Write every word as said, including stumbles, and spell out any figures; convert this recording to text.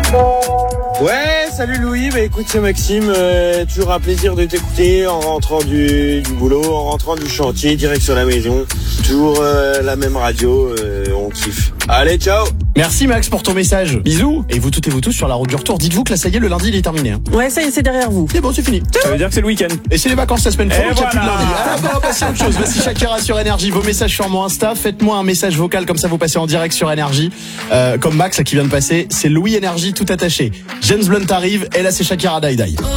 Ouais, salut Louis, bah écoute c'est Maxime, euh, toujours un plaisir de t'écouter en rentrant du, du boulot, en rentrant du chantier, direct sur la maison, toujours euh, la même radio, euh, on kiffe. Allez, ciao. Merci Max pour ton message. Bisous. Et vous toutes et vous tous sur la route du retour. Dites-vous que là ça y est, le lundi il est terminé. Hein. Ouais, ça y est, c'est derrière vous. C'est bon, c'est fini. Ça veut dire que c'est le week-end. Et c'est les vacances la semaine prochaine, il n'y a voilà. plus de lundi. Alors on va passer à autre chose. Voici Shakira sur Énergie. Vos messages sur mon Insta. Faites-moi un message vocal comme ça vous passez en direct sur Énergie. Euh, comme Max qui vient de passer. C'est Louis Énergie tout attaché. James Blunt arrive et là c'est Shakira Die Die.